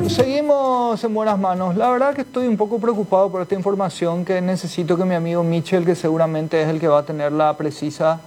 Seguimos en buenas manos. La verdad que estoy un poco preocupado por esta información que necesito que mi amigo Michel, que seguramente es el que va a tener la precisa,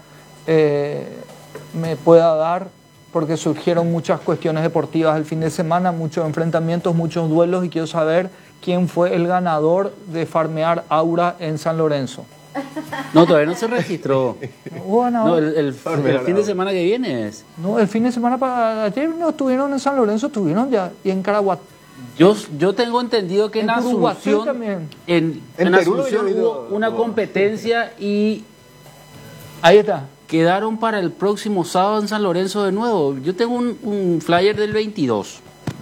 me pueda dar, porque surgieron muchas cuestiones deportivas el fin de semana, muchos enfrentamientos, muchos duelos, y quiero saber quién fue el ganador de Farmear Aura en San Lorenzo. No, todavía no se registró. No, el fin de semana que viene es. No, el fin de semana para ayer no estuvieron en San Lorenzo, estuvieron ya, y en Caraguat. Yo tengo entendido que en Asunción, también. en Asunción hubo una competencia y Ahí está. quedaron para el próximo sábado en San Lorenzo de nuevo. Yo tengo un flyer del 22.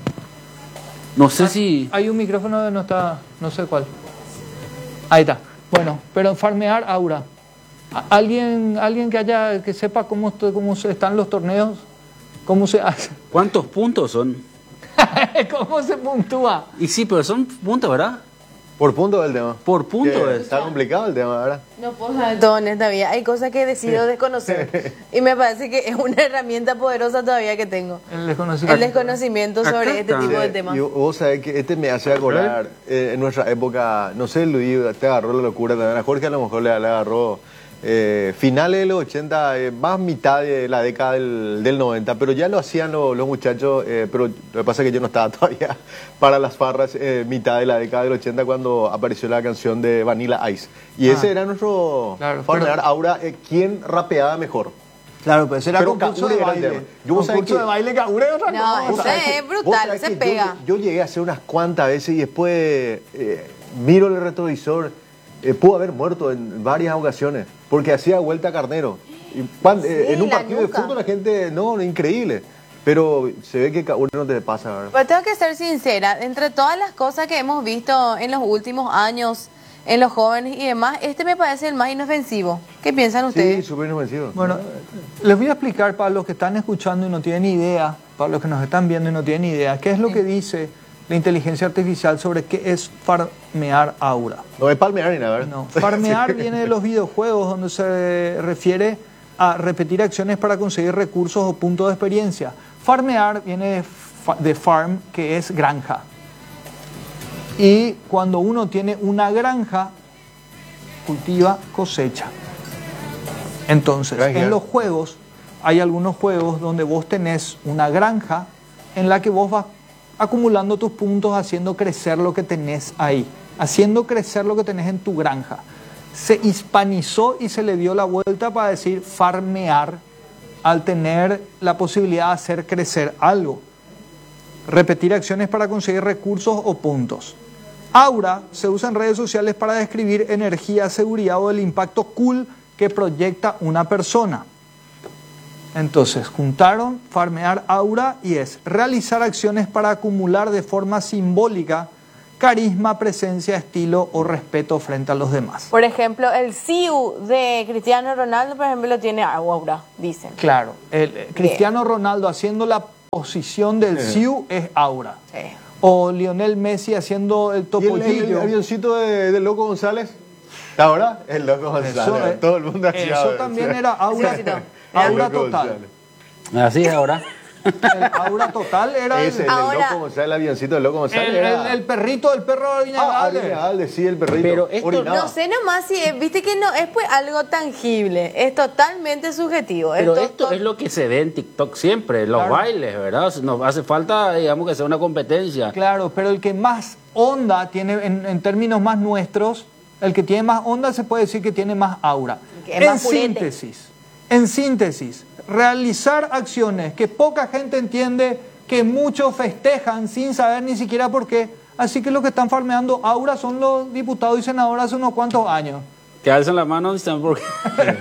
No sé si... Hay un micrófono que no está, no sé cuál. Ahí está. Bueno, pero Farmear Aura. ¿Alguien que sepa cómo se están los torneos? ¿Cómo se hace? ¿Cuántos puntos son? ¿Cómo se puntúa? Y sí, pero son puntos, ¿verdad? Por punto el tema. Por punto es. Está complicado el tema, ¿verdad? No puedo saber todo en esta vida. Hay cosas que decido desconocer. Y me parece que es una herramienta poderosa todavía que tengo. El desconocimiento. El desconocimiento sobre este tipo de temas. Y vos sabés que este me hace acordar en nuestra época, no sé, Luis, te agarró la locura también. A Jorge a lo mejor le agarró finales de los 80, más mitad de la década del 90, pero ya lo hacían los muchachos, pero lo que pasa es que yo no estaba todavía para las farras mitad de la década del 80 cuando apareció la canción de Vanilla Ice. Y ese era nuestro Farmear Aura, ¿quién rapeaba mejor? Claro, pues era Pero concurso de Kaure era el baile. tema. Yo, vos sabés Concurso de baile, Kaure es otra No, cosa. ese es brutal, se pega. Yo llegué a hacer unas cuantas veces y después miro el retrovisor. Pudo haber muerto en varias ocasiones porque hacía vuelta a carnero. Y en un partido de fútbol la gente, no, increíble. Pero se ve que uno no te pasa, ¿verdad? Pero tengo que ser sincera, entre todas las cosas que hemos visto en los últimos años, en los jóvenes y demás, este me parece el más inofensivo. ¿Qué piensan ustedes? Sí, súper inofensivo. Bueno, les voy a explicar para los que están escuchando y no tienen idea, para los que nos están viendo y no tienen idea, qué es lo que dice la inteligencia artificial sobre qué es Farmear Aura. No es palmear ni nada, ¿verdad? No, farmear viene de los videojuegos, donde se refiere a repetir acciones para conseguir recursos o puntos de experiencia. Farmear viene de farm, que es granja. Y cuando uno tiene una granja, cultiva, cosecha. Entonces, en los juegos, hay algunos juegos donde vos tenés una granja en la que vos vas acumulando tus puntos, haciendo crecer lo que tenés ahí, haciendo crecer lo que tenés en tu granja. Se hispanizó y se le dio la vuelta para decir farmear, al tener la posibilidad de hacer crecer algo. Repetir acciones para conseguir recursos o puntos. Aura se usa en redes sociales para describir energía, seguridad o el impacto cool que proyecta una persona. Entonces, juntaron Farmear Aura y es realizar acciones para acumular de forma simbólica carisma, presencia, estilo o respeto frente a los demás. Por ejemplo, el CIU de Cristiano Ronaldo, por ejemplo, tiene aura, dicen. Claro, Cristiano Ronaldo haciendo la posición del CIU es Aura. Sí. O Lionel Messi haciendo el ¿Y topollillo. el avioncito de Loco González? ¿Ahora? El Loco González. Todo el mundo hacía Eso también era Aura, Sí, no. Aura Loco total. González. Así es ahora. El Aura total era Ese, el Ahora- Loco González, el avioncito del Loco González. el perrito del perro de Viñagalde. Viñagalde, sí, el perrito. Pero esto Orinaba. No sé nomás si, viste que no es pues algo tangible, es totalmente subjetivo. Pero esto es lo que se ve en TikTok siempre, los Claro. bailes, ¿verdad? Nos hace falta, digamos, que sea una competencia. Claro, pero el que más onda tiene, en términos más nuestros, el que tiene más onda se puede decir que tiene más aura. Que es más purete. En síntesis, realizar acciones que poca gente entiende, que muchos festejan sin saber ni siquiera por qué. Así que los que están farmeando aura son los diputados y senadores hace unos cuantos años. Que alzan la mano y están por...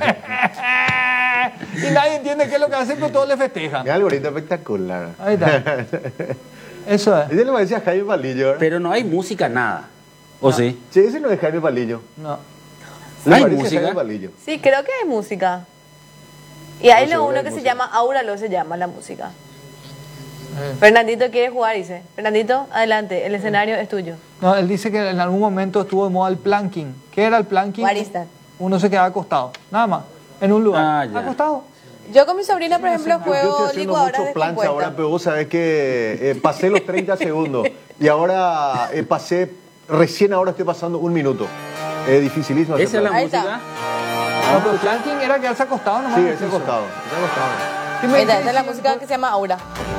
Y nadie entiende qué es lo que hacen, pero todos le festejan. Qué algoritmo espectacular. Ahí está. Eso es. Ese le parecía a Jaime Palillo, ¿verdad? Pero no hay música, nada. ¿O sí? Sí, ese no es Jaime Palillo. No. Le ¿Hay parece a música? Jaime Palillo. Sí, creo que hay música. Y hay No, seguro uno hay que se música. llama Aura, lo se llama la música. Fernandito quiere jugar, dice. Fernandito, adelante, el escenario es tuyo. No, él dice que en algún momento estuvo de moda el planking. ¿Qué era el planking? Guarista. Uno se quedaba acostado, nada más, en un lugar. Ah, ya. Acostado. Yo con mi sobrina, por ejemplo, Yo estoy juego haciendo licuadoras mucho plancha ahora, descompuestas. pero vos sabés que pasé los 30 segundos y ahora recién ahora estoy pasando un minuto. Es dificilísimo hacer Esa es la plancha. Ahí está. música. No, pero planking era quedarse acostado nomás. Sí, en el ese piso. costado. ¿Qué me Ahí está, dices? esta es la música que se llama Aura.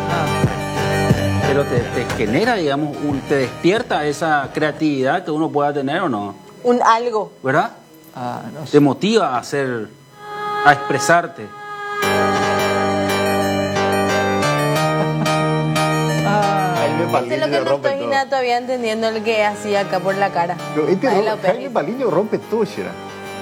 Pero te genera, digamos, te despierta esa creatividad que uno pueda tener o no, Un algo. ¿verdad? Ah, no sé. Te motiva a expresarte. Jaime Este es Paliño lo que no rompe estoy todo. nada todavía entendiendo el que hacía acá por la cara. Pero este Ahí la Jaime opera. Paliño rompe todo, Shira.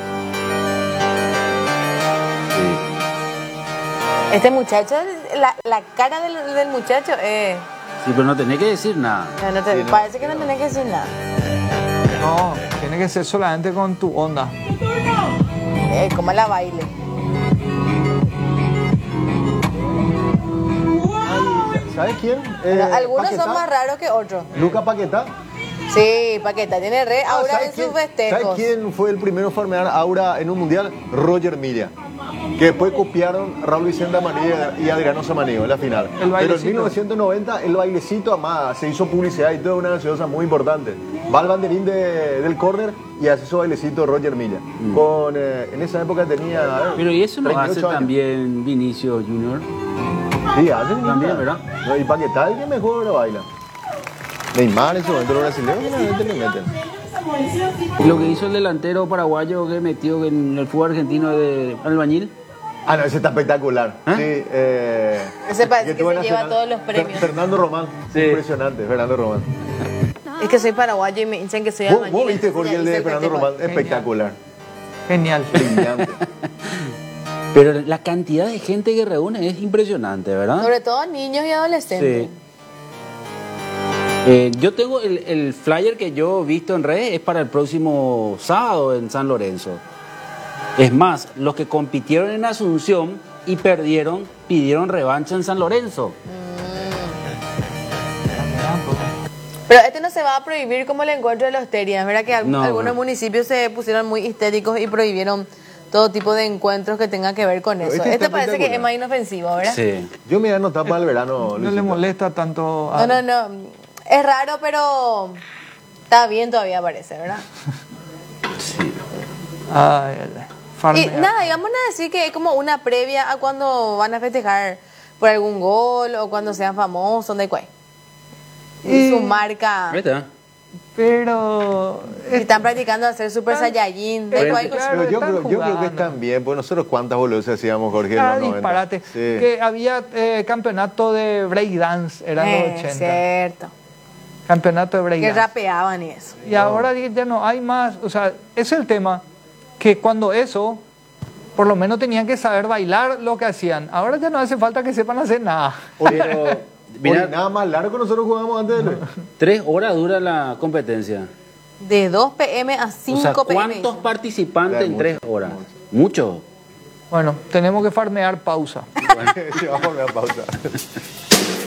Este muchacho, la cara del muchacho, Sí, pero no tenés que decir nada. no te- Sí, no. parece que no tenés que decir nada. No, tiene que ser solamente con tu onda. Como la baile. ¿Sabes quién? Pero algunos Paquetá. son más raros que otros. Luca Paquetá. Sí, Paqueta tiene re aura ¿Sabes en quién? sus festejos. ¿Sabes quién fue el primero en farmear aura en un mundial? Roger Milla. Que después copiaron Raúl Vicente Amarillo y Adriano Samaniego en la final. El Pero en bailecito. 1990 el bailecito, además, se hizo publicidad y toda una gaseosa muy importante. Va al banderín del córner y hace su bailecito Roger Milla. En esa época tenía... a ver, Pero y eso lo 38 hace años. también Vinicio Junior. Sí, hace También, ¿verdad? No, y Paquetá el que mejor lo baila. Neymar en su momento los brasileños generalmente le meten. Y lo que hizo el delantero paraguayo que metió en el fútbol argentino de Albañil. Ah, no, ese está espectacular. ¿Eh? Sí, Ese parece que tuvo se en lleva Nacional. todos los premios. Fernando Román. Sí. Impresionante, Fernando Román. Es que soy paraguayo y me dicen que soy ¿Vos albañil. viste, entonces Jorge, ya el de hice Fernando festejo. Román? Espectacular. Genial. Brillante. Pero la cantidad de gente que reúne es impresionante, ¿verdad? Sobre todo niños y adolescentes. Sí. Yo tengo el flyer que yo he visto en redes, es para el próximo sábado en San Lorenzo. Es más, los que compitieron en Asunción y perdieron, pidieron revancha en San Lorenzo. Pero este no se va a prohibir como el encuentro de los terias, ¿verdad? Que No, algunos no. municipios se pusieron muy histéricos y prohibieron todo tipo de encuentros que tengan que ver con eso. Este Este está parece que es espectacular. más inofensivo, ¿verdad? Sí. Yo me voy a anotar para el verano. No le Luisito. molesta tanto a... No. Es raro, pero está bien todavía parece, ¿verdad? Ay, ay, ay. Y Farmear. nada, y vamos a decir que es como una previa a cuando van a festejar por algún gol o cuando sean famosos, de cuál. Y su marca. Ahí está. Pero... Si están practicando hacer Super Saiyajin, de Bueno, cuál. claro. Pero yo están creo que jugando. están bien, pues nosotros cuántas boludeces hacíamos, Jorge, en Ah, los 90. disparate. Sí. Que había campeonato de breakdance, eran los 80. Cierto. Campeonato de Que breakdance. rapeaban y eso. Y ahora ya no hay más, o sea, ese es el tema, que cuando eso, por lo menos tenían que saber bailar lo que hacían. Ahora ya no hace falta que sepan hacer nada. Pero, Oye, mira, nada más largo que nosotros jugábamos antes. ¿No? 3 horas dura la competencia. De 2 p.m. a 5 O sea, p.m. ¿cuántos participantes Ya, en mucho, 3 horas? Mucho. Bueno, tenemos que farmear pausa. Sí, vamos a poner pausa.